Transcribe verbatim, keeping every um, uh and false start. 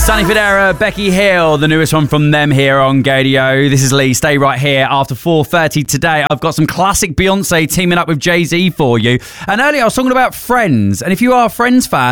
Sonny Fodera, Becky Hill, the newest one from them here on Gadio. This is Lee. Stay right here after four thirty today. I've got some classic Beyonce teaming up with Jay-Z for you. And earlier I was talking about Friends. And if you are a Friends fan,